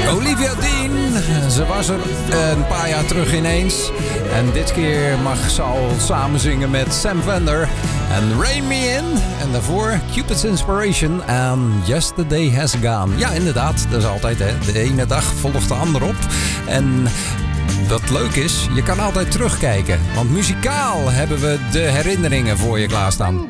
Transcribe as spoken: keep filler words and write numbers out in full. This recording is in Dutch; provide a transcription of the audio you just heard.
Olivia Dean, ze was er een paar jaar terug ineens. En dit keer mag ze al samen zingen met Sam Fender en Rain Me In. En daarvoor Cupid's Inspiration en Yesterday Has Gone. Ja, inderdaad, dat is altijd, hè. De ene dag volgt de ander op. En wat leuk is, je kan altijd terugkijken. Want muzikaal hebben we de herinneringen voor je klaarstaan.